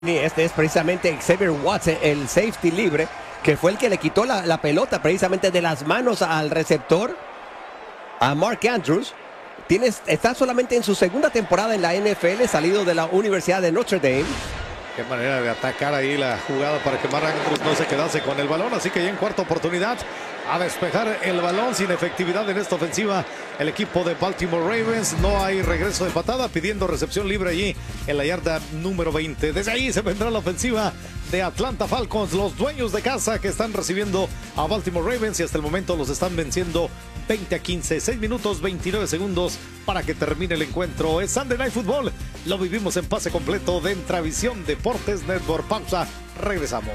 Este es precisamente Xavier Watson, el safety libre, que fue el que le quitó la pelota precisamente de las manos al receptor, a Mark Andrews. Está solamente en su segunda temporada en la NFL, salido de la Universidad de Notre Dame. Qué manera de atacar ahí la jugada para que Mark Andrews no se quedase con el balón. Así que ya en cuarta oportunidad a despejar el balón, sin efectividad en esta ofensiva el equipo de Baltimore Ravens. No hay regreso de patada, pidiendo recepción libre allí en la yarda número 20. Desde ahí se vendrá la ofensiva de Atlanta Falcons, los dueños de casa que están recibiendo a Baltimore Ravens, y hasta el momento los están venciendo 20-15, 6 minutos 29 segundos para que termine el encuentro. Es Sunday Night Football, lo vivimos en pase completo de Entravisión Deportes Network. Pausa, regresamos.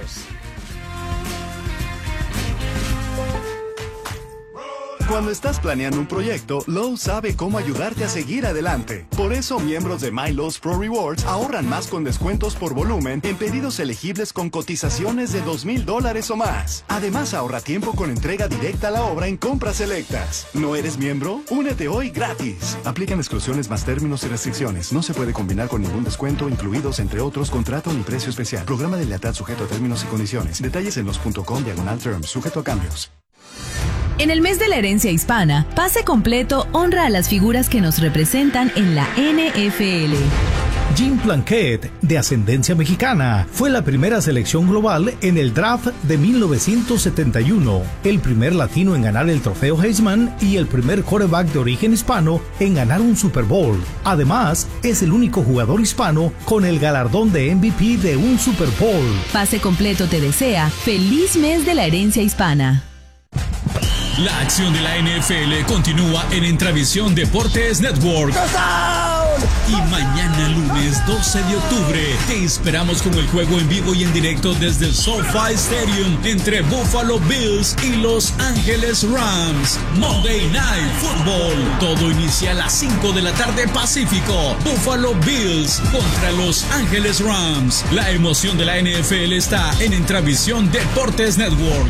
Cuando estás planeando un proyecto, Lowe's sabe cómo ayudarte a seguir adelante. Por eso, miembros de My Lowe's Pro Rewards ahorran más con descuentos por volumen en pedidos elegibles con cotizaciones de $2,000 o más. Además, ahorra tiempo con entrega directa a la obra en compras selectas. ¿No eres miembro? Únete hoy gratis. Aplican exclusiones más términos y restricciones. No se puede combinar con ningún descuento, incluidos entre otros contrato ni precio especial. Programa de lealtad sujeto a términos y condiciones. Detalles en los.com/terms, sujeto a cambios. En el mes de la herencia hispana, Pase Completo honra a las figuras que nos representan en la NFL. Jim Plunkett, de ascendencia mexicana, fue la primera selección global en el draft de 1971, el primer latino en ganar el trofeo Heisman y el primer quarterback de origen hispano en ganar un Super Bowl. Además, es el único jugador hispano con el galardón de MVP de un Super Bowl. Pase Completo te desea feliz mes de la herencia hispana. La acción de la NFL continúa en Entravisión Deportes Network. Y mañana lunes 12 de octubre te esperamos con el juego en vivo y en directo desde el SoFi Stadium entre Buffalo Bills y Los Ángeles Rams. Monday Night Football. Todo inicia a las 5 de la tarde Pacífico. Buffalo Bills contra Los Ángeles Rams. La emoción de la NFL está en Entravisión Deportes Network.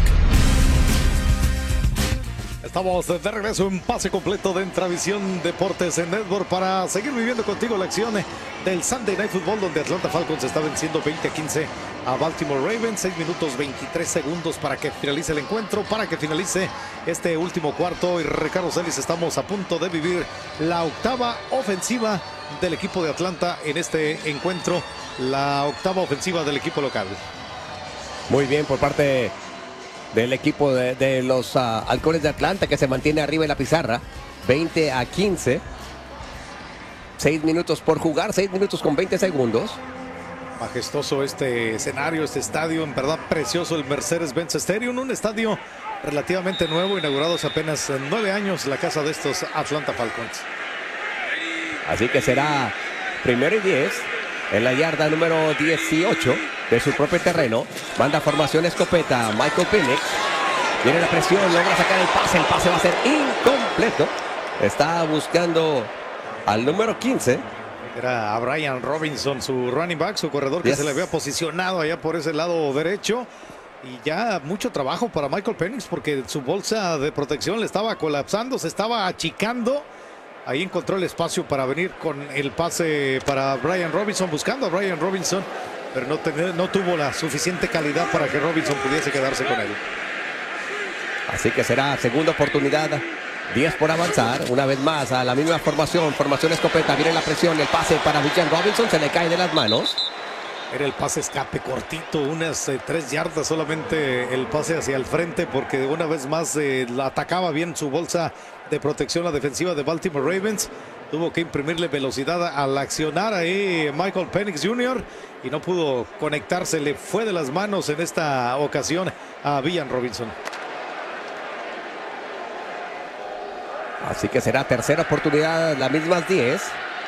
Estamos de regreso en pase completo de Entravisión Deportes en Network para seguir viviendo contigo la acción del Sunday Night Football, donde Atlanta Falcons está venciendo 20-15 a Baltimore Ravens. 6 minutos 23 segundos para que finalice el encuentro, para que finalice este último cuarto. Y Ricardo Celis, estamos a punto de vivir la octava ofensiva del equipo de Atlanta en este encuentro, la octava ofensiva del equipo local. Muy bien por parte del equipo de los Halcones de Atlanta, que se mantiene arriba en la pizarra, 20-15. 6 minutos por jugar, 6 minutos con 20 segundos. Majestuoso este escenario, este estadio, en verdad precioso, el Mercedes-Benz Stadium, un estadio relativamente nuevo, inaugurado hace apenas 9 años, la casa de estos Atlanta Falcons. Así que será 1st y 10 en la yarda número 18 de su propio terreno. Manda formación escopeta Michael Penix. Viene la presión, logra sacar el pase va a ser incompleto. Está buscando al número 15. Era a Brian Robinson, su running back, su corredor, que se le había posicionado allá por ese lado derecho. Y ya mucho trabajo para Michael Penix, porque su bolsa de protección le estaba colapsando, se estaba achicando. Ahí encontró el espacio para venir con el pase para Brian Robinson, buscando a Brian Robinson, pero no tuvo la suficiente calidad para que Robinson pudiese quedarse con él. Así que será segunda oportunidad, 10 por avanzar. Una vez más a la misma formación escopeta. Viene la presión, el pase para Brian Robinson, se le cae de las manos. Era el pase escape cortito, unas 3 yardas solamente el pase hacia el frente, porque una vez más la atacaba bien su bolsa de protección la defensiva de Baltimore Ravens. Tuvo que imprimirle velocidad al accionar ahí Michael Penix Jr. y no pudo conectarse, le fue de las manos en esta ocasión a Brian Robinson. Así que será tercera oportunidad, las mismas 10.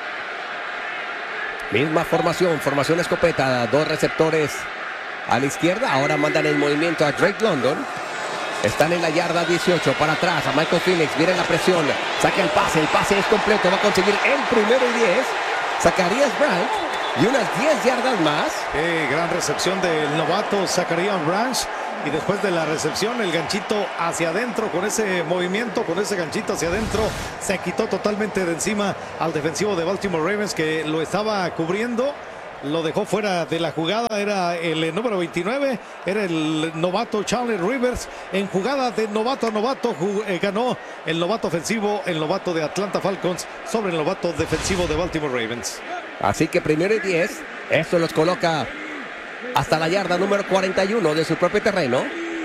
Misma formación escopeta, 2 receptores a la izquierda. Ahora mandan el movimiento a Drake London. Están en la yarda 18, para atrás a Michael Penix. Viene la presión, saca el pase es completo. Va a conseguir el 1st y 10. Zacarías Branch y unas 10 yardas más. Gran recepción del novato Zacarías Branch. Y después de la recepción, el ganchito hacia adentro, con ese movimiento, con ese ganchito hacia adentro, se quitó totalmente de encima al defensivo de Baltimore Ravens, que lo estaba cubriendo. lo dejó fuera de la jugada. Era el número 29, era el novato Chandler Rivers. En jugada de novato a novato ganó el novato ofensivo, el novato de Atlanta Falcons sobre el novato defensivo de Baltimore Ravens. Así que 1st y 10, esto los coloca hasta la yarda número 41 de su propio terreno.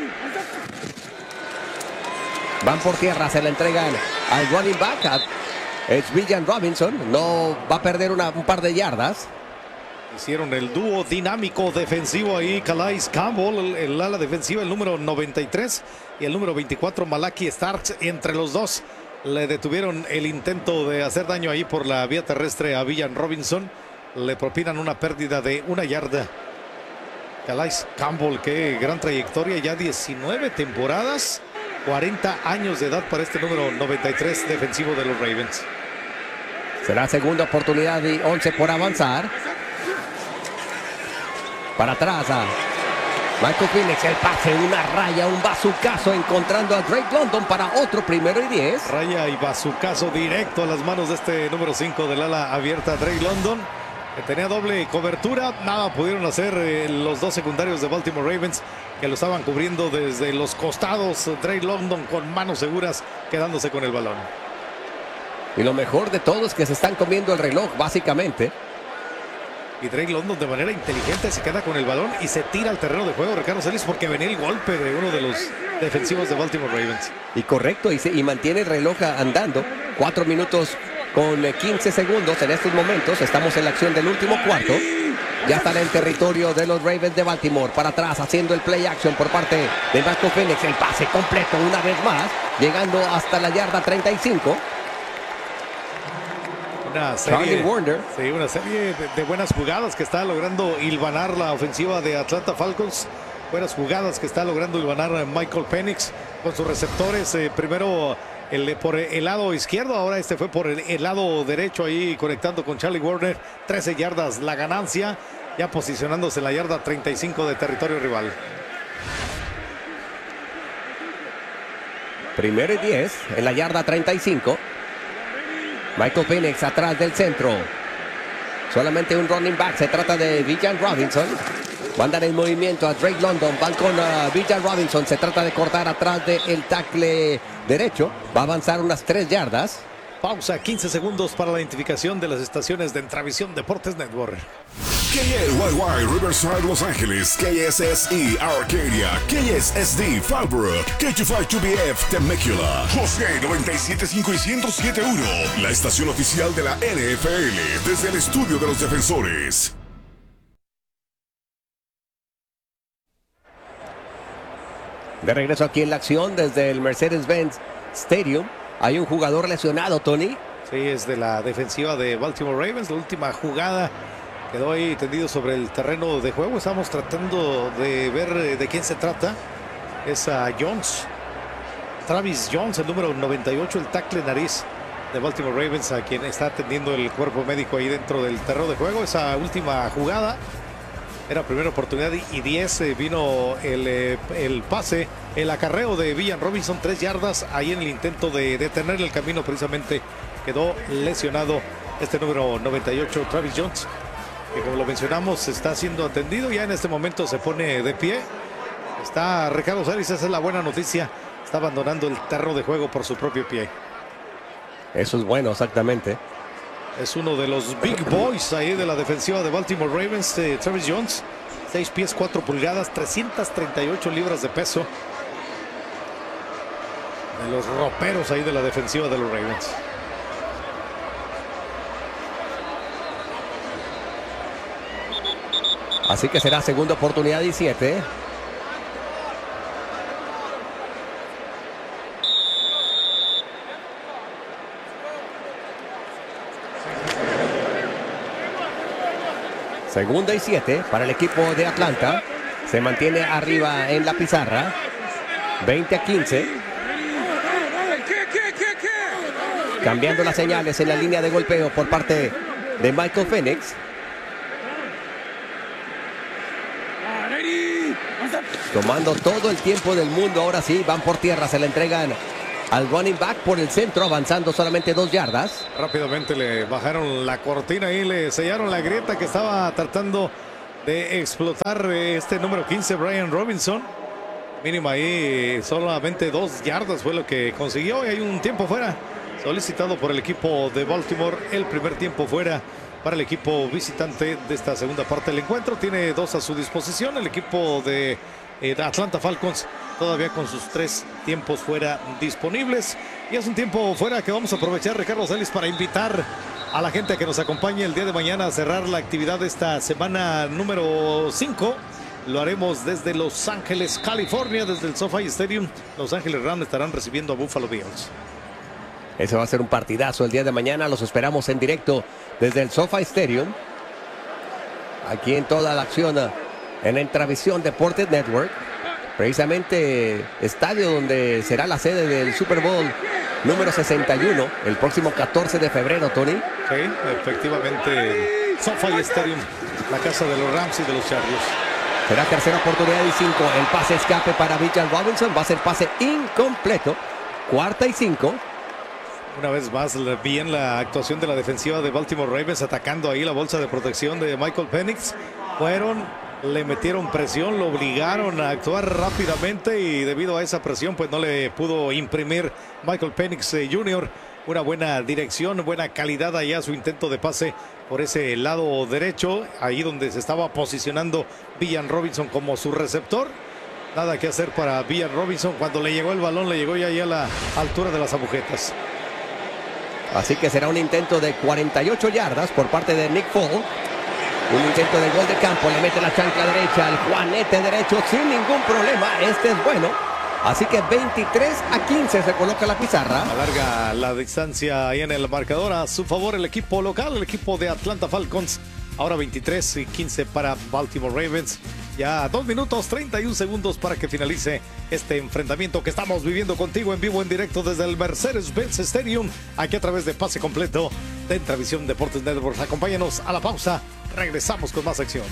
Van por tierra, se la entregan al running back. Es Villan Robinson, no va a perder un par de yardas. Hicieron el dúo dinámico defensivo ahí, Calais Campbell, el ala defensiva, el número 93, y el número 24, Malaki Starks. Entre los dos le detuvieron el intento de hacer daño ahí por la vía terrestre a Villan Robinson. Le propinan una pérdida de 1 yarda. Calais Campbell, qué gran trayectoria, ya 19 temporadas, 40 años de edad para este número 93 defensivo de los Ravens. Será segunda oportunidad y 11 por avanzar. Para atrás a Michael Penix, el pase, una raya, un bazucazo, encontrando a Drake London para otro 1st y 10. Raya y bazucazo directo a las manos de este número 5 del ala abierta, Drake London, que tenía doble cobertura. Nada pudieron hacer los dos secundarios de Baltimore Ravens, que lo estaban cubriendo desde los costados. Drake London con manos seguras, quedándose con el balón. Y lo mejor de todo es que se están comiendo el reloj, básicamente. Y Drake London de manera inteligente se queda con el balón y se tira al terreno de juego, Ricardo Celis, porque venía el golpe de uno de los defensivos de Baltimore Ravens. Y correcto, y mantiene el reloj andando. 4 minutos con 15 segundos en estos momentos. Estamos en la acción del último cuarto. Ya están en territorio de los Ravens de Baltimore. Para atrás, haciendo el play action por parte de Michael Penix. El pase completo una vez más, llegando hasta la yarda 35. Una serie de buenas jugadas que está logrando hilvanar la ofensiva de Atlanta Falcons. Buenas jugadas que está logrando hilvanar Michael Penix con sus receptores. Primero por el lado izquierdo, ahora este fue por el lado derecho, ahí conectando con Charlie Warner. 13 yardas la ganancia, ya posicionándose en la yarda 35 de territorio rival. 1st y 10 en la yarda 35. Michael Penix atrás del centro. Solamente un running back. Se trata de Villan Robinson. Mandan en movimiento a Drake London. Van con Villan Robinson. Se trata de cortar atrás del tackle derecho. Va a avanzar unas 3 yardas. Pausa, 15 segundos para la identificación de las estaciones de Entravisión Deportes Network. KLYY Riverside Los Ángeles, KSSE Arcadia, KSSD Fallbrook, K252BF Temecula, José 97.5 y 107.1, la estación oficial de la NFL desde el estudio de los defensores. De regreso aquí en la acción desde el Mercedes-Benz Stadium. Hay un jugador lesionado, Tony. Sí, es de la defensiva de Baltimore Ravens. La última jugada quedó ahí tendido sobre el terreno de juego. Estamos tratando de ver de quién se trata. Es a Jones. Travis Jones, el número 98, el tackle nariz de Baltimore Ravens, a quien está atendiendo el cuerpo médico ahí dentro del terreno de juego. Esa última jugada era primera oportunidad y 10. Vino el pase, el acarreo de Villan Robinson, 3 yardas. Ahí en el intento de detener el camino, precisamente quedó lesionado este número 98, Travis Jones, que como lo mencionamos está siendo atendido. Ya en este momento se pone de pie. Está Ricardo Celis, esa es la buena noticia. Está abandonando el terreno de juego por su propio pie. Eso es bueno, exactamente. Es uno de los big boys ahí de la defensiva de Baltimore Ravens, Travis Jones. 6 pies, 4 pulgadas, 338 libras de peso. De los roperos ahí de la defensiva de los Ravens. Así que será segunda oportunidad y 7. Segunda y 7 para el equipo de Atlanta. Se mantiene arriba en la pizarra. 20-15. Cambiando las señales en la línea de golpeo por parte de Michael Penix. Tomando todo el tiempo del mundo. Ahora sí, van por tierra. Se la entregan al running back por el centro, avanzando solamente 2 yardas. Rápidamente le bajaron la cortina y le sellaron la grieta que estaba tratando de explotar este número 15, Brian Robinson. Mínimo ahí, solamente 2 yardas fue lo que consiguió y hay un tiempo fuera solicitado por el equipo de Baltimore. El primer tiempo fuera para el equipo visitante de esta segunda parte del encuentro. Tiene 2 a su disposición el equipo de Atlanta Falcons, todavía con sus 3 tiempos fuera disponibles. Y es un tiempo fuera que vamos a aprovechar, Ricardo Celis, para invitar a la gente a que nos acompañe el día de mañana a cerrar la actividad de esta semana número 5. Lo haremos desde Los Ángeles, California, desde el SoFi Stadium. Los Ángeles Rams estarán recibiendo a Buffalo Bills. Ese va a ser un partidazo el día de mañana. Los esperamos en directo desde el SoFi Stadium. Aquí en toda la acción en Entravisión Deportes Network. Precisamente estadio donde será la sede del Super Bowl número 61 el próximo 14 de febrero, Tony. Sí, efectivamente, el SoFi Stadium, la casa de los Rams y de los Chargers. Será tercera oportunidad y 5. El pase escape para Bijan Robinson. Va a ser pase incompleto. 4ª y 5. Una vez más, bien la actuación de la defensiva de Baltimore Ravens, atacando ahí la bolsa de protección de Michael Penix. Le metieron presión, lo obligaron a actuar rápidamente y debido a esa presión pues no le pudo imprimir Michael Penix Jr. una buena dirección, buena calidad allá su intento de pase por ese lado derecho, ahí donde se estaba posicionando Bijan Robinson como su receptor. Nada que hacer para Bijan Robinson. Cuando le llegó el balón, le llegó ya ahí a la altura de las agujetas. Así que será un intento de 48 yardas por parte de Nick Foles. Un intento de gol de campo, le mete la chancla derecha al juanete derecho sin ningún problema. Este es bueno. Así que 23-15 se coloca la pizarra. Alarga la distancia ahí en el marcador a su favor el equipo local, el equipo de Atlanta Falcons. Ahora 23-15 para Baltimore Ravens. Ya 2 minutos 31 segundos para que finalice este enfrentamiento que estamos viviendo contigo en vivo, en directo desde el Mercedes-Benz Stadium, aquí a través de Pase Completo de Entravisión Deportes Network. Acompáñanos a la pausa, regresamos con más acción.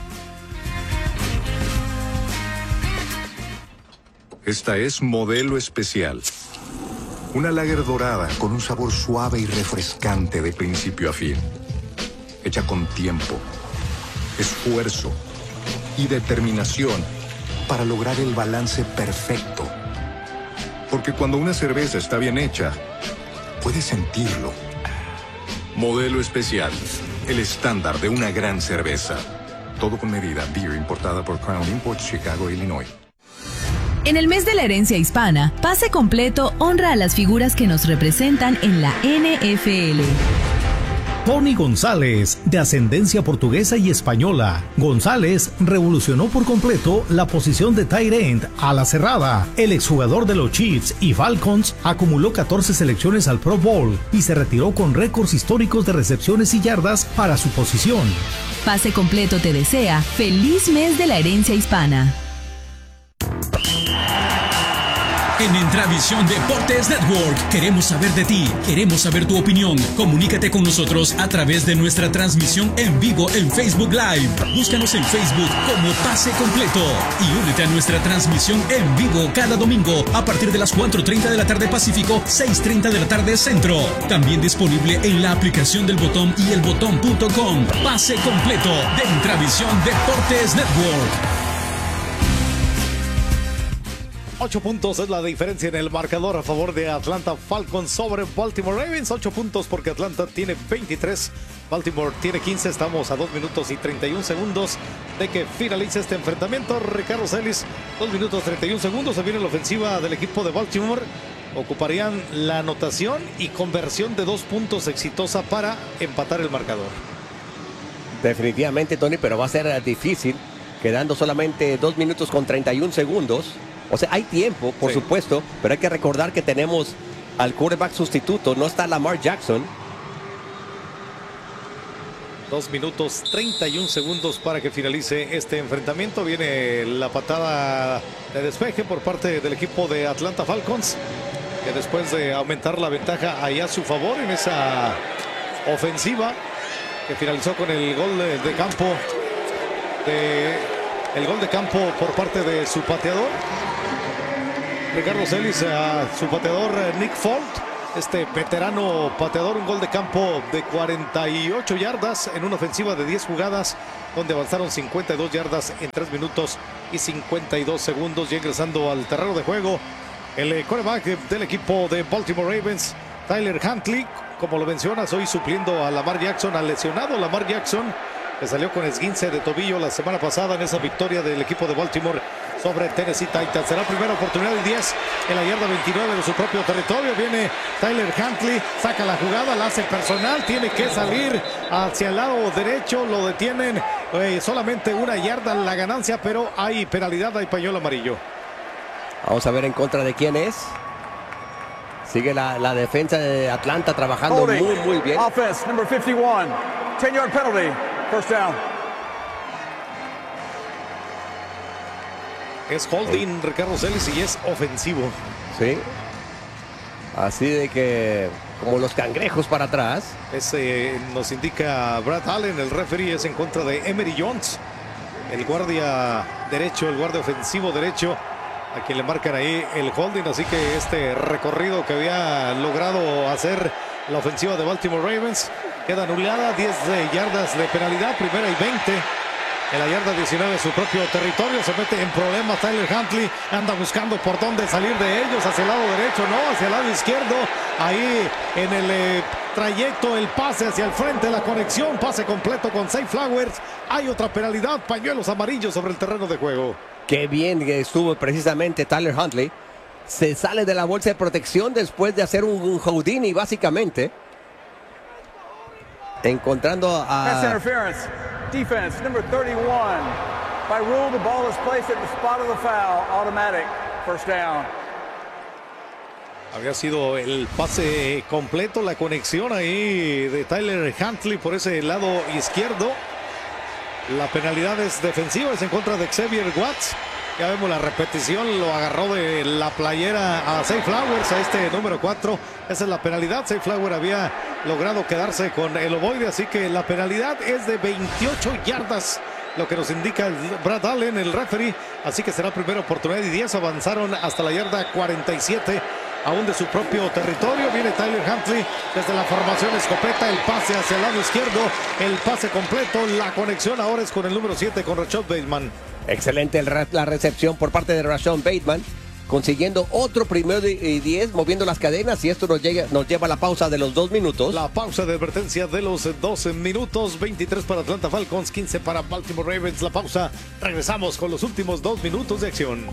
Esta es Modelo Especial. Una lager dorada con un sabor suave y refrescante de principio a fin. Hecha con tiempo, esfuerzo y determinación para lograr el balance perfecto. Porque cuando una cerveza está bien hecha, puedes sentirlo. Modelo Especial, el estándar de una gran cerveza. Todo con medida. Beer importada por Crown Imports, Chicago, Illinois. En el mes de la herencia hispana, Pase Completo honra a las figuras que nos representan en la NFL. Tony González, de ascendencia portuguesa y española. González revolucionó por completo la posición de tight end a la cerrada. El exjugador de los Chiefs y Falcons acumuló 14 selecciones al Pro Bowl y se retiró con récords históricos de recepciones y yardas para su posición. Pase Completo te desea feliz mes de la herencia hispana. En Entravisión Deportes Network queremos saber de ti, queremos saber tu opinión. Comunícate con nosotros a través de nuestra transmisión en vivo en Facebook Live. Búscanos en Facebook como Pase Completo y únete a nuestra transmisión en vivo cada domingo a partir de las 4:30 de la tarde Pacífico, 6:30 de la tarde Centro. También disponible en la aplicación del Botón y elbotón.com. Pase Completo de Entravisión Deportes Network. 8 puntos es la diferencia en el marcador a favor de Atlanta Falcons sobre Baltimore Ravens. 8 puntos porque Atlanta tiene 23, Baltimore tiene 15. Estamos a 2 minutos y 31 segundos de que finalice este enfrentamiento. Ricardo Celis, 2 minutos 31 segundos. Se viene la ofensiva del equipo de Baltimore. Ocuparían la anotación y conversión de 2 puntos exitosa para empatar el marcador. Definitivamente, Tony, pero va a ser difícil, quedando solamente 2 minutos con 31 segundos. O sea, hay tiempo, por supuesto, pero hay que recordar que tenemos al quarterback sustituto. No está Lamar Jackson. 2 minutos 31 segundos para que finalice este enfrentamiento. Viene la patada de despeje por parte del equipo de Atlanta Falcons, que después de aumentar la ventaja ahí a su favor en esa ofensiva, que finalizó con el gol de campo por parte de su pateador. Ricardo Celis a su pateador Nick Folk, este veterano pateador, un gol de campo de 48 yardas en una ofensiva de 10 jugadas, donde avanzaron 52 yardas en 3 minutos y 52 segundos. Y ingresando al terreno de juego, el quarterback del equipo de Baltimore Ravens, Tyler Huntley, como lo mencionas, hoy supliendo a Lamar Jackson, al lesionado Lamar Jackson, que salió con esguince de tobillo la semana pasada en esa victoria del equipo de Baltimore sobre Tennessee Titans. Será primera oportunidad y 10 en la yarda 29 de su propio territorio. Viene Tyler Huntley, saca la jugada, la hace personal, tiene que salir hacia el lado derecho, lo detienen, solamente una yarda la ganancia, pero hay penalidad, hay pañuelo amarillo. Vamos a ver en contra de quién es. Sigue la defensa de Atlanta trabajando muy bien. Offense, number 51, 10-yard penalty, first down. Es holding Ricardo Celis y es ofensivo. Sí. Así de que, como los cangrejos para atrás. Nos indica Brad Allen, el referee, es en contra de Emery Jones, el guardia derecho, el guardia ofensivo derecho, a quien le marcan ahí el holding. Así que este recorrido que había logrado hacer la ofensiva de Baltimore Ravens queda anulada. 10 yardas de penalidad, primera y 20. En la yarda 19 de su propio territorio, se mete en problemas Tyler Huntley, anda buscando por dónde salir de ellos, hacia el lado derecho, no, hacia el lado izquierdo, ahí en el trayecto, el pase hacia el frente, la conexión, pase completo con Zay Flowers, hay otra penalidad, pañuelos amarillos sobre el terreno de juego. Qué bien estuvo precisamente Tyler Huntley, se sale de la bolsa de protección después de hacer un Houdini básicamente, encontrando a... Pass interference. Defense, number 31. By rule, the ball is placed at the spot of the foul. Automatic. First down. Había sido el pase completo, la conexión ahí de Tyler Huntley por ese lado izquierdo. La penalidad es defensiva, es en contra de Xavier Watts. Ya vemos la repetición, lo agarró de la playera a Zay Flowers, a este número 4. Esa es la penalidad. Zay Flowers había logrado quedarse con el ovoide, así que la penalidad es de 28 yardas, lo que nos indica el Brad Allen, el referee. Así que será primera oportunidad y 10. Avanzaron hasta la yarda 47, aún de su propio territorio. Viene Tyler Huntley desde la formación escopeta, el pase hacia el lado izquierdo, el pase completo, la conexión ahora es con el número 7, con Rashad Bateman. Excelente la recepción por parte de Rashad Bateman, consiguiendo otro primero y 10, moviendo las cadenas, y esto nos lleva a la pausa de los 2 minutos. La pausa de advertencia de los 12 minutos, 23 para Atlanta Falcons, 15 para Baltimore Ravens. La pausa, regresamos con los últimos 2 minutos de acción.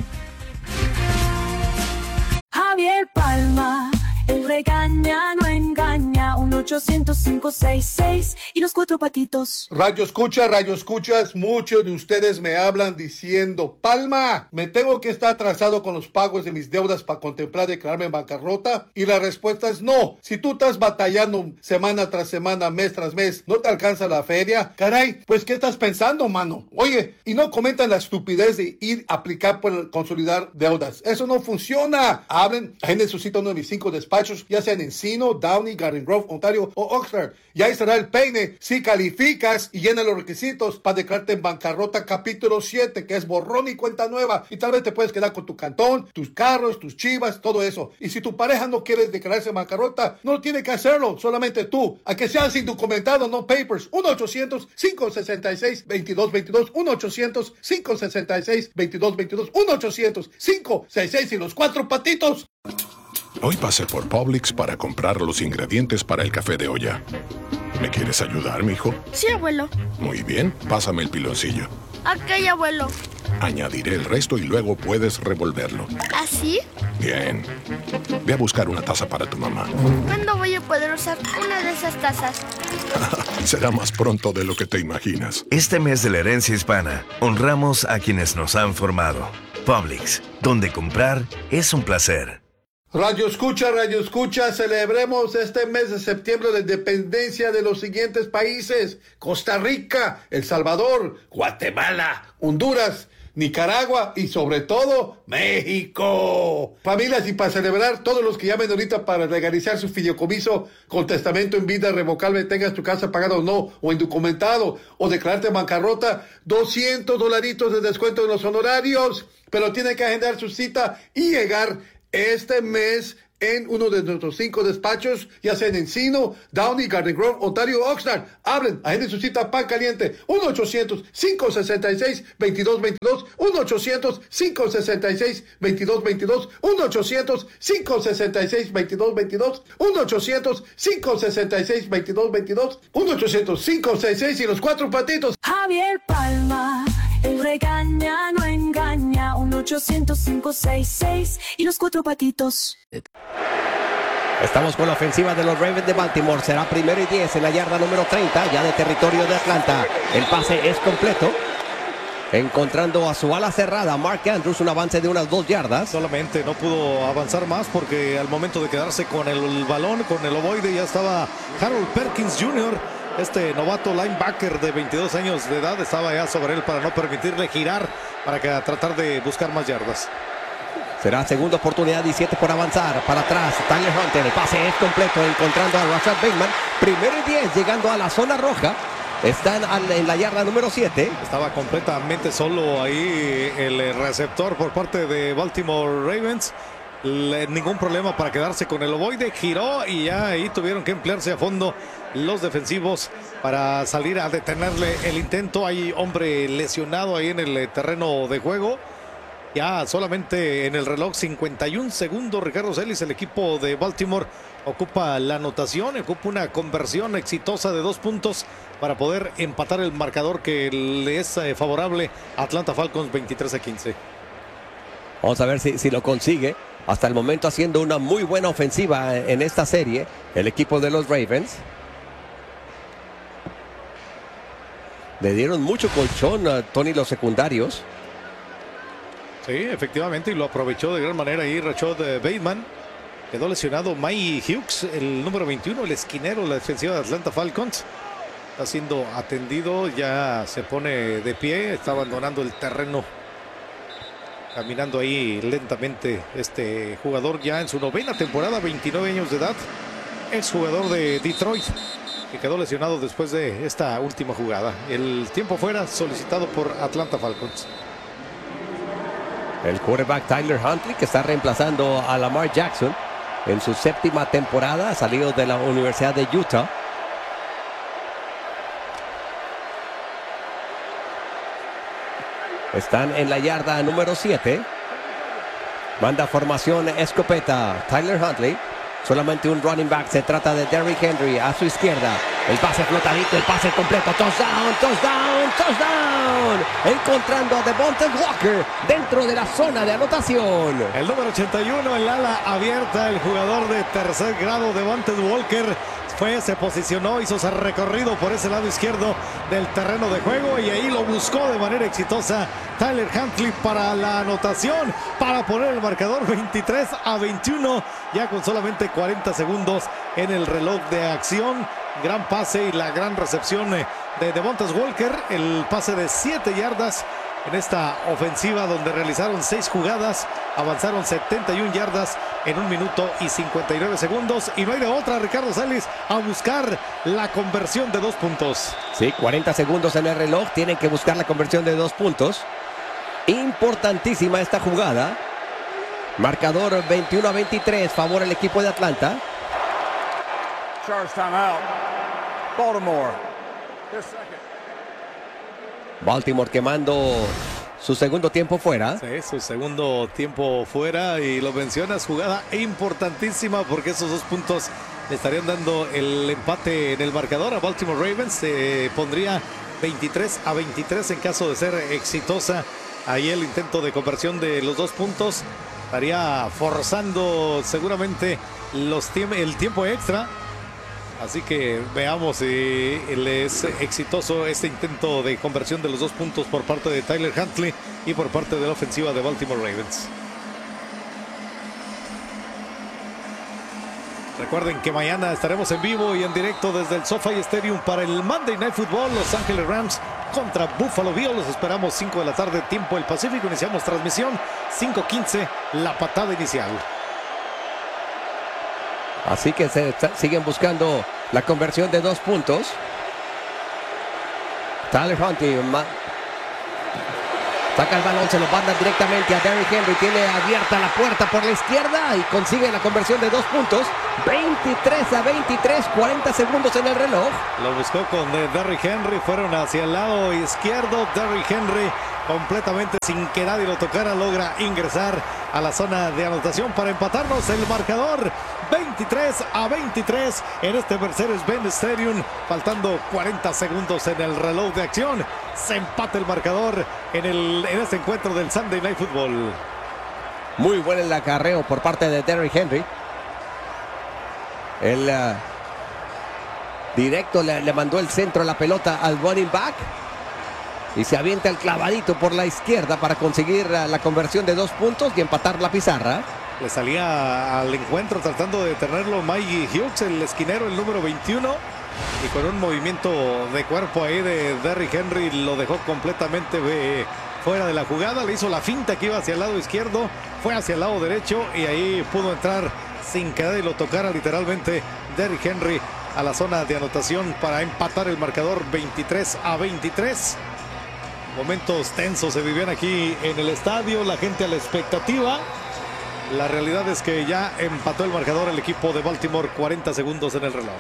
Javier Palma, el regaña, no engaña, 1-800-566 y los 4 patitos. Radio escuchas, muchos de ustedes me hablan diciendo, Palma, ¿me tengo que estar atrasado con los pagos de mis deudas para contemplar declararme en bancarrota? Y la respuesta es no. Si tú estás batallando semana tras semana, mes tras mes, no te alcanza la feria, caray, pues ¿qué estás pensando, mano? Oye, y no comentan la estupidez de ir a aplicar por consolidar deudas. Eso no funciona. Hablen, agenden su cita a uno de mis 5 despachos, ya sea en Encino, Downey, Garden Grove, Ontario o Oxford. Y ahí será el peine si calificas y llena los requisitos para declararte en bancarrota capítulo 7, que es borrón y cuenta nueva. Y tal vez te puedes quedar con tu cantón, tus carros, tus chivas, todo eso. Y si tu pareja no quiere declararse en bancarrota, no tiene que hacerlo, solamente tú. A que seas indocumentado, no papers. 1-800-566-2222. 1-800-566-2222. 1-800-566 y los 4 patitos. Hoy pasé por Publix para comprar los ingredientes para el café de olla. ¿Me quieres ayudar, mijo? Sí, abuelo. Muy bien, pásame el piloncillo. Ok, abuelo. Añadiré el resto y luego puedes revolverlo. ¿Así? Bien. Ve a buscar una taza para tu mamá. ¿Cuándo voy a poder usar una de esas tazas? Será más pronto de lo que te imaginas. Este mes de la herencia hispana, honramos a quienes nos han formado. Publix, donde comprar es un placer. Radio escucha, celebremos este mes de septiembre la independencia de los siguientes países: Costa Rica, El Salvador, Guatemala, Honduras, Nicaragua y sobre todo México. Familias, y para celebrar, todos los que llamen ahorita para legalizar su fideicomiso con testamento en vida revocable, tengas tu casa pagada o no, o indocumentado, o declararte en bancarrota, $200 de descuento en los honorarios, pero tiene que agendar su cita y llegar este mes en uno de nuestros 5 despachos, ya sea en Encino, Downey, Garden Grove, Ontario, Oxnard. Hablen, agenden su cita Pan Caliente, 1-800-566-2222, 1-800-566-2222, 1-800-566-2222, 1-800-566-2222, 1-800-566 y los 4 patitos. Javier Palma, el regaña, no engaña, 1-800-566 y los 4 patitos. Estamos con la ofensiva de los Ravens de Baltimore. Será 1º y 10 en la yarda número 30, ya de territorio de Atlanta. El pase es completo, encontrando a su ala cerrada, Mark Andrews, un avance de unas 2 yardas. Solamente no pudo avanzar más porque al momento de quedarse con el balón, con el ovoide, ya estaba Harold Perkins Jr., este novato linebacker de 22 años de edad, estaba ya sobre él para no permitirle girar, para tratar de buscar más yardas. Será segunda oportunidad y 7 por avanzar. Para atrás, Tyler Hunter. El pase es completo, encontrando a Rashad Bateman. 1º y 10, llegando a la zona roja. Están en la yarda número 7. Estaba completamente solo ahí el receptor por parte de Baltimore Ravens. Ningún problema para quedarse con el ovoide. Giró y ya ahí tuvieron que emplearse a fondo los defensivos para salir a detenerle el intento. Hay hombre lesionado ahí en el terreno de juego. Ya solamente en el reloj 51 segundos, Ricardo Celis, el equipo de Baltimore ocupa la anotación, ocupa una conversión exitosa de 2 puntos para poder empatar el marcador que le es favorable a Atlanta Falcons 23-15. Vamos a ver si lo consigue. Hasta el momento haciendo una muy buena ofensiva en esta serie, el equipo de los Ravens. Le dieron mucho colchón a Tony los secundarios. Sí, efectivamente, y lo aprovechó de gran manera ahí Rashad Bateman. Quedó lesionado Mike Hughes, el número 21, el esquinero de la defensiva de Atlanta Falcons. Está siendo atendido, ya se pone de pie, está abandonando el terreno. Caminando ahí lentamente este jugador ya en su 9ª temporada, 29 años de edad. Exjugador de Detroit, que quedó lesionado después de esta última jugada. El tiempo fuera solicitado por Atlanta Falcons. El quarterback Tyler Huntley, que está reemplazando a Lamar Jackson en su 7ª temporada, salido de la Universidad de Utah. Están en la yarda número 7. Manda formación escopeta Tyler Huntley. Solamente un running back. Se trata de Derrick Henry a su izquierda. El pase flotadito, el pase completo. Touchdown, touchdown, touchdown. Encontrando a Devontae Walker dentro de la zona de anotación. El número 81, el ala abierta, el jugador de tercer grado, Devontae Walker. Se posicionó, hizo ese recorrido por ese lado izquierdo del terreno de juego y ahí lo buscó de manera exitosa Tyler Huntley para la anotación, para poner el marcador 23-21, ya con solamente 40 segundos en el reloj de acción. Gran pase y la gran recepción de Devontae Walker, el pase de 7 yardas en esta ofensiva donde realizaron 6 jugadas, avanzaron 71 yardas en 1 minuto y 59 segundos y no hay de otra, Ricardo Celis, a buscar la conversión de 2 puntos. Sí, 40 segundos en el reloj, tienen que buscar la conversión de 2 puntos. Importantísima esta jugada. Marcador 21-23, favor el equipo de Atlanta. Charge timeout. Baltimore. Baltimore quemando su segundo tiempo fuera. Sí, su segundo tiempo fuera y lo mencionas, jugada importantísima porque esos 2 puntos le estarían dando el empate en el marcador a Baltimore Ravens. Se pondría 23-23 en caso de ser exitosa ahí el intento de conversión de los 2 puntos. Estaría forzando seguramente el tiempo extra. Así que veamos si es exitoso este intento de conversión de los 2 puntos por parte de Tyler Huntley y por parte de la ofensiva de Baltimore Ravens. Recuerden que mañana estaremos en vivo y en directo desde el SoFi Stadium para el Monday Night Football. Los Ángeles Rams contra Buffalo Bills. Los esperamos 5 de la tarde, tiempo del Pacífico. Iniciamos transmisión 5:15, la patada inicial. Así que siguen buscando la conversión de 2 puntos. Tyler Huntley saca el balón, se lo manda directamente a Derrick Henry. Tiene abierta la puerta por la izquierda y consigue la conversión de 2 puntos. 23-23, 40 segundos en el reloj. Lo buscó con Derrick Henry, fueron hacia el lado izquierdo. Derrick Henry, completamente sin que nadie lo tocara, logra ingresar a la zona de anotación para empatarnos el marcador. 23-23 en este Mercedes-Benz Stadium, faltando 40 segundos en el reloj de acción. Se empata el marcador en este encuentro del Sunday Night Football. Muy buen el acarreo por parte de Derrick Henry. El directo le mandó el centro, la pelota al running back. Y se avienta el clavadito por la izquierda para conseguir la conversión de 2 puntos y empatar la pizarra. Le salía al encuentro tratando de detenerlo Mikey Hughes, el esquinero, el número 21. Y con un movimiento de cuerpo ahí de Derrick Henry lo dejó completamente fuera de la jugada. Le hizo la finta que iba hacia el lado izquierdo, fue hacia el lado derecho y ahí pudo entrar sin que nadie lo tocara literalmente Derrick Henry a la zona de anotación para empatar el marcador 23-23. Momentos tensos se vivían aquí en el estadio, la gente a la expectativa. La realidad es que ya empató el marcador el equipo de Baltimore, 40 segundos en el reloj.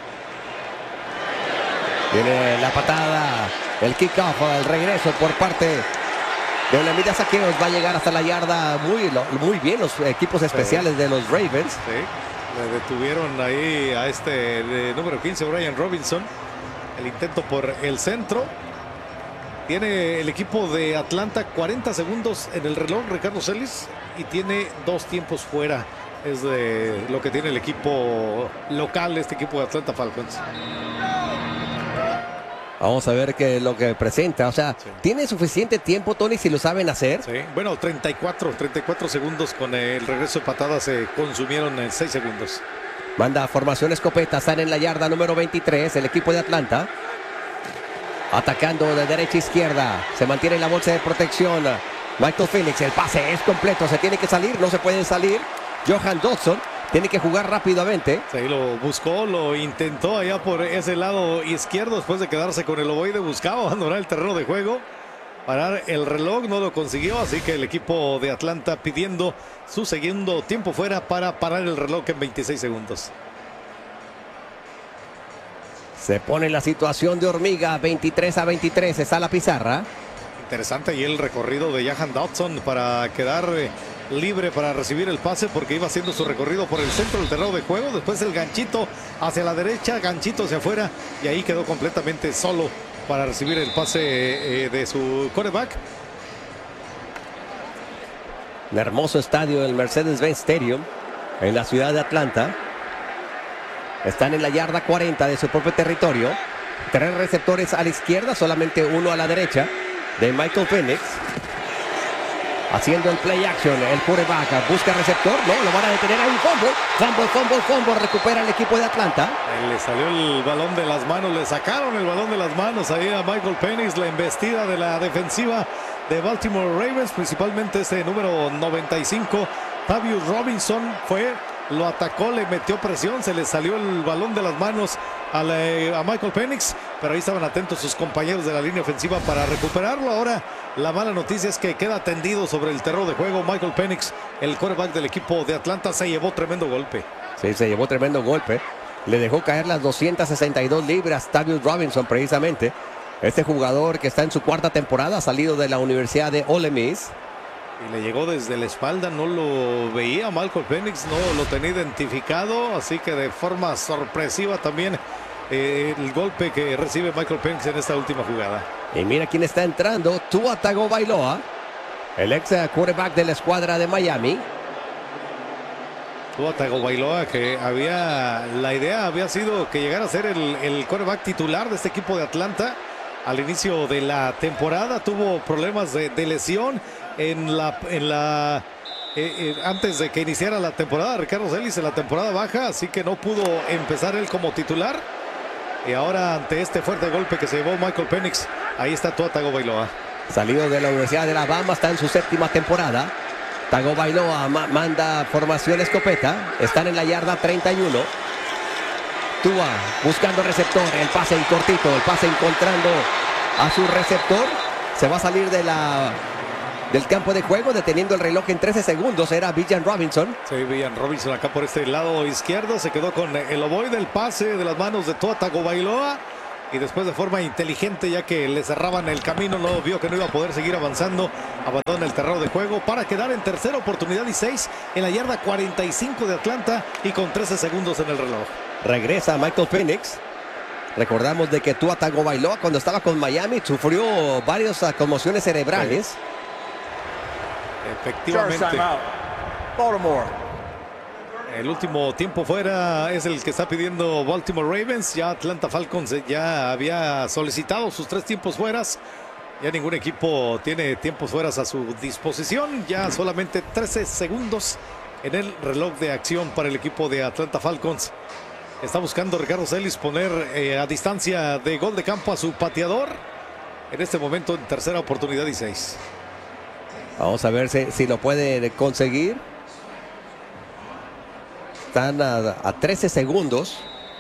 Viene la patada, el kickoff, el regreso por parte de Olamide Zaccheaus. Va a llegar hasta la yarda muy bien los equipos especiales de los Ravens. Sí, le detuvieron ahí a de número 15, Brian Robinson. El intento por el centro. Tiene el equipo de Atlanta 40 segundos en el reloj, Ricardo Celis, y tiene 2 tiempos fuera. Es de lo que tiene el equipo local, este equipo de Atlanta Falcons. Vamos a ver qué es lo que presenta. O sea, sí, ¿tiene suficiente tiempo, Tony, si lo saben hacer? Sí, bueno, 34 segundos con el regreso de patada se consumieron en 6 segundos. Manda formación escopeta, están en la yarda número 23, el equipo de Atlanta. Atacando de derecha a izquierda. Se mantiene en la bolsa de protección. Michael Penix, el pase es completo. Se tiene que salir, no se puede salir. Johan Dodson tiene que jugar rápidamente. Sí, lo buscó, lo intentó allá por ese lado izquierdo. Después de quedarse con el ovoide, buscaba abandonar el terreno de juego. Parar el reloj, no lo consiguió. Así que el equipo de Atlanta pidiendo su segundo tiempo fuera para parar el reloj en 26 segundos. Se pone la situación de hormiga, 23-23, está la pizarra. Interesante y el recorrido de Johan Dodson para quedar libre para recibir el pase, porque iba haciendo su recorrido por el centro del terreno de juego. Después el ganchito hacia la derecha, ganchito hacia afuera, y ahí quedó completamente solo para recibir el pase de su quarterback. El hermoso estadio del Mercedes-Benz Stadium en la ciudad de Atlanta. Están en la yarda 40 de su propio territorio. 3 receptores a la izquierda, solamente 1 a la derecha de Michael Penix. Haciendo el play action, el quarterback busca receptor, no, lo van a detener, hay un fumble, recupera el equipo de Atlanta. Le salió el balón de las manos, le sacaron el balón de las manos ahí a Michael Penix. La embestida de la defensiva de Baltimore Ravens, principalmente número 95, Tavius Robinson lo atacó, le metió presión, se le salió el balón de las manos a Michael Penix, pero ahí estaban atentos sus compañeros de la línea ofensiva para recuperarlo. Ahora la mala noticia es que queda tendido sobre el terreno de juego. Michael Penix, el quarterback del equipo de Atlanta, se llevó tremendo golpe. Sí, se llevó tremendo golpe. Le dejó caer las 262 libras Tavius Robinson, precisamente. Este jugador que está en su 4ª temporada, salido de la Universidad de Ole Miss. Y le llegó desde la espalda, no lo veía Michael Penix, no lo tenía identificado, así que de forma sorpresiva también el golpe que recibe Michael Penix en esta última jugada. Y mira quién está entrando, Tua Tagovailoa, el ex quarterback de la escuadra de Miami. Tua Tagovailoa, que la idea había sido que llegara a ser el quarterback titular de este equipo de Atlanta. Al inicio de la temporada tuvo problemas de lesión antes de que iniciara la temporada. Ricardo Celis en la temporada baja, así que no pudo empezar él como titular. Y ahora ante este fuerte golpe que se llevó Michael Penix, Ahí está Tua Tagovailoa. Salido de la Universidad de Alabama, está en su 7ª temporada. Tagovailoa manda formación escopeta. Están en la yarda 31. Tua buscando receptor. El pase en cortito. El pase encontrando a su receptor. Se va a salir del campo de juego, deteniendo el reloj en 13 segundos. Era Villan Robinson. Sí, Villan Robinson acá por este lado izquierdo. Se quedó con el ovoide del pase de las manos de Tua Tagovailoa. Y después de forma inteligente, ya que le cerraban el camino, no vio que no iba a poder seguir avanzando, abandona el terreno de juego para quedar en tercera oportunidad y 6 en la yarda 45 de Atlanta y con 13 segundos en el reloj. Regresa Michael Penix. Recordamos de que Tua Tagovailoa cuando estaba con Miami sufrió varias conmociones cerebrales. Sí. Efectivamente. Baltimore. El último tiempo fuera es el que está pidiendo Baltimore Ravens. Ya Atlanta Falcons ya había solicitado sus 3 tiempos fueras. Ya ningún equipo tiene tiempos fueras a su disposición. Ya solamente 13 segundos en el reloj de acción para el equipo de Atlanta Falcons. Está buscando Ricardo Celis poner a distancia de gol de campo a su pateador. En este momento en tercera oportunidad y 6. Vamos a ver si lo puede conseguir. Están a 13 segundos.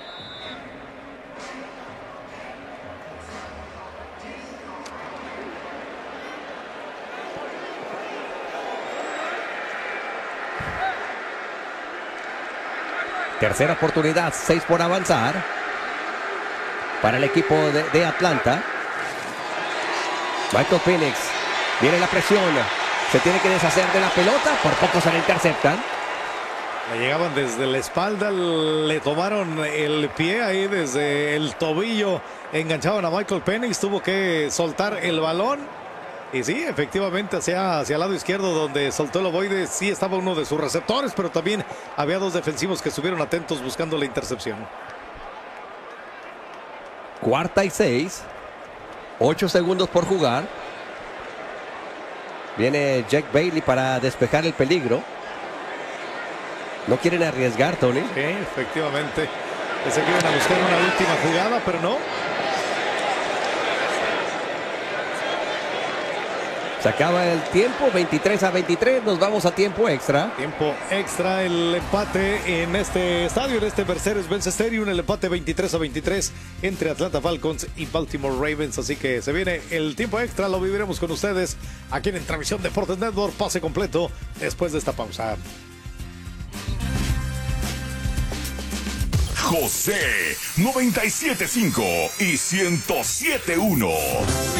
Tercera oportunidad, 6 por avanzar. Para el equipo de Atlanta. Michael Penix. Viene la presión. Se tiene que deshacer de la pelota. Por poco se la interceptan. Le llegaban desde la espalda, le tomaron el pie ahí desde el tobillo, enganchaban a Michael Penix, tuvo que soltar el balón. Y sí, efectivamente hacia el lado izquierdo donde soltó el ovoide, sí estaba uno de sus receptores, pero también había 2 defensivos que estuvieron atentos buscando la intercepción. 4ª y 6. 8 segundos por jugar. Viene Jack Bailey para despejar el peligro. No quieren arriesgar, Tony. Sí, efectivamente. Pensé que iban a buscar una última jugada, pero no. Se acaba el tiempo, 23-23. Nos vamos a tiempo extra. Tiempo extra, el empate en este estadio, en este Mercedes-Benz Stadium. El empate 23-23 entre Atlanta Falcons y Baltimore Ravens. Así que se viene el tiempo extra. Lo viviremos con ustedes aquí en Transmisión Deportes Network. Pase completo después de esta pausa. José 97.5 y 107.1.